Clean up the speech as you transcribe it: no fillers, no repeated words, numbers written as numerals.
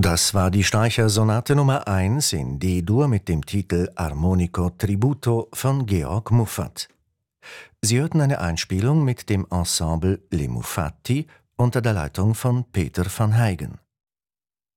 Das war die Streichersonate Nummer 1 in D-Dur mit dem Titel Armonico Tributo von Georg Muffat. Sie hörten eine Einspielung mit dem Ensemble Les Muffati unter der Leitung von Peter van Heygen.